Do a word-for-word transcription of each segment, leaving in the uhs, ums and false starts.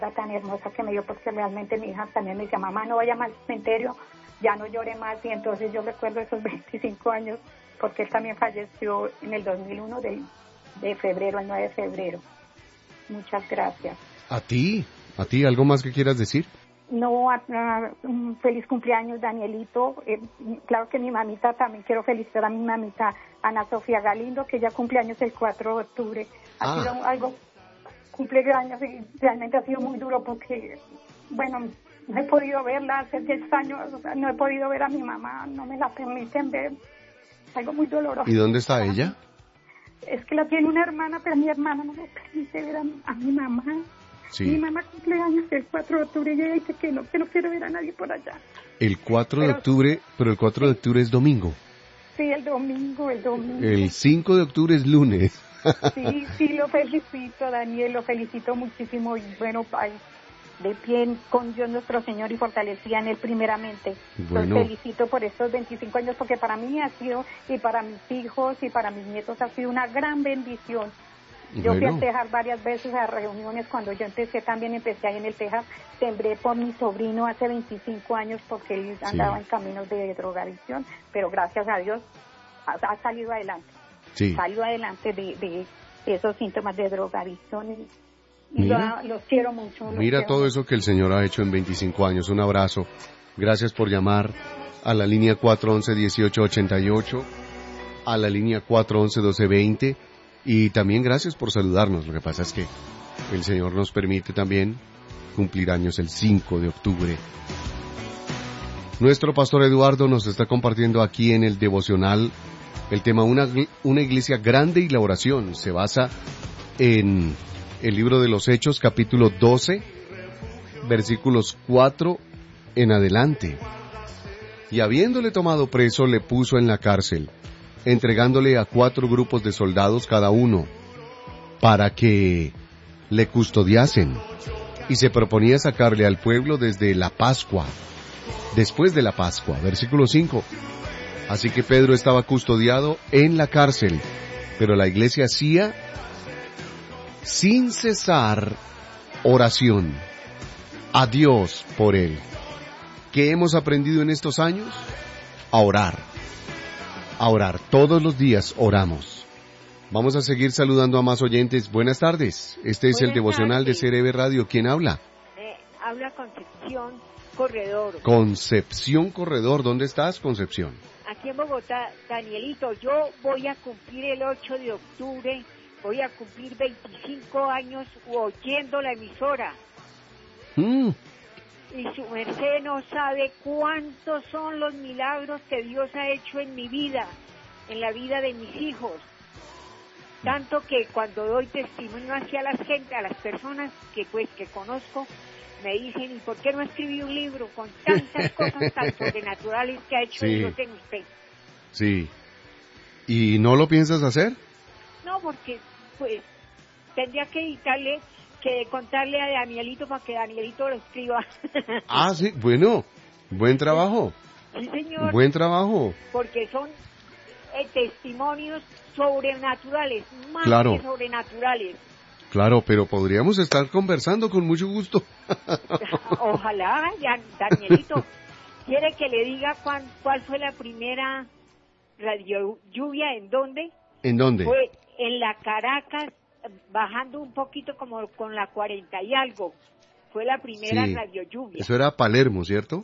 tan hermosa que me dio, porque realmente mi hija también me decía, mamá, no vaya más al cementerio, ya no llore más. Y entonces yo recuerdo esos veinticinco años, porque él también falleció en el dos mil uno de, de febrero, el nueve de febrero. Muchas gracias. ¿A ti? ¿A ti algo más que quieras decir? No, a, a, un feliz cumpleaños, Danielito. Eh, claro que mi mamita, también quiero felicitar a mi mamita Ana Sofía Galindo, que ya cumpleaños el cuatro de octubre. Ha Ah. sido algo, cumpleaños, y realmente ha sido muy duro porque, bueno, no he podido verla hace diez años, o sea, no he podido ver a mi mamá, no me la permiten ver. Algo muy doloroso. ¿Y dónde está ella? Es que la tiene una hermana, pero mi hermana no me permite ver a, a mi mamá. Sí. Mi mamá cumpleaños el cuatro de octubre y ella dice que no, que no quiere ver a nadie por allá. El cuatro de Pero- octubre, pero el cuatro de octubre es domingo. Sí, el domingo, el domingo. El cinco de octubre es lunes. Sí, sí, lo felicito, Daniel, lo felicito muchísimo. Y bueno, ay, de pie con Dios nuestro Señor y fortalecida en Él primeramente. Bueno. Los felicito por estos veinticinco años, porque para mí ha sido, y para mis hijos y para mis nietos, ha sido una gran bendición. Yo Bueno. fui al Tejas varias veces a reuniones. Cuando yo empecé, también empecé ahí en el Tejas. Sembré por mi sobrino hace veinticinco años porque él andaba en caminos de drogadicción, pero gracias a Dios ha, ha salido adelante. Sí. Salió adelante de, de esos síntomas de drogadicción y, y Mira. lo- los quiero mucho. los Mira quiero todo mucho. eso que el Señor ha hecho en veinticinco años. Un abrazo. Gracias por llamar a la línea cuatro once, dieciocho ochenta y ocho, a la línea cuatro once, doce veinte, y también gracias por saludarnos. Lo que pasa es que el Señor nos permite también cumplir años el cinco de octubre. Nuestro pastor Eduardo nos está compartiendo aquí en el devocional el tema una, una iglesia grande y la oración. Se basa en el libro de los Hechos, capítulo doce, versículos cuatro en adelante. Y habiéndole tomado preso, le puso en la cárcel, entregándole a cuatro grupos de soldados cada uno, para que le custodiasen. Y se proponía sacarle al pueblo desde la Pascua, después de la Pascua. Versículo cinco. Así que Pedro estaba custodiado en la cárcel, pero la iglesia hacía sin cesar oración a Dios por él. ¿Qué hemos aprendido en estos años? A orar. A orar. Todos los días oramos. Vamos a seguir saludando a más oyentes. Buenas tardes. Este es el Buenas devocional tardes. de C R B Radio. ¿Quién habla? Eh, habla Concepción Corredor. Concepción Corredor. ¿Dónde estás, Concepción? Aquí en Bogotá, Danielito, yo voy a cumplir el ocho de octubre, voy a cumplir veinticinco años oyendo la emisora. Mm, Y su merced no sabe cuántos son los milagros que Dios ha hecho en mi vida, en la vida de mis hijos. Tanto que cuando doy testimonio hacia la gente, a las personas que pues que conozco, me dicen, ¿y por qué no escribí un libro con tantas cosas tan sobrenaturales que ha hecho Sí. Dios en usted? sí. ¿Y no lo piensas hacer? No, porque pues tendría que editarle, que contarle a Danielito para que Danielito lo escriba. Ah, sí. Bueno. Buen trabajo. Sí, señor. Buen trabajo. Porque son eh, testimonios sobrenaturales, más Claro. que sobrenaturales. Claro, pero podríamos estar conversando con mucho gusto. Ojalá, ya, Danielito, ¿quiere que le diga cuán, cuál fue la primera radio lluvia? ¿En dónde? ¿En dónde? Fue en la Caracas, bajando un poquito como con la cuarenta y algo. Fue la primera Sí. radio lluvia. Eso era Palermo, ¿cierto?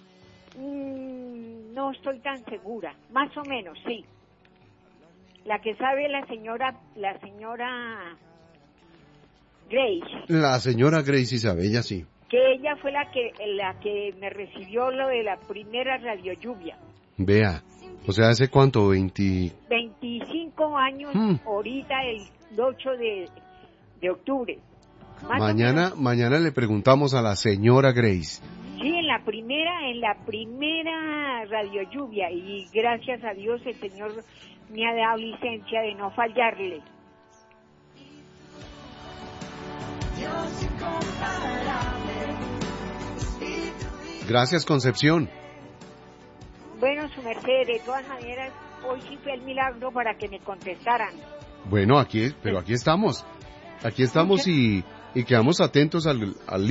Mm, no estoy tan segura, más o menos, sí. La que sabe la señora, la señora Grace, La señora Grace Isabella, sí. que ella fue la que la que me recibió lo de la primera radio lluvia. Vea. O sea, ¿hace cuánto? veinte... veinticinco años, Hmm. ahorita el ocho de, de octubre. Más o Mañana, menos. mañana le preguntamos a la señora Grace. Sí, en la primera, en la primera radio lluvia, y gracias a Dios el Señor me ha dado licencia de no fallarle. Gracias, Concepción. Bueno, su merced, de todas maneras, hoy sí fue el milagro para que me contestaran. Bueno, aquí, pero aquí estamos. Aquí estamos y, y quedamos atentos al, al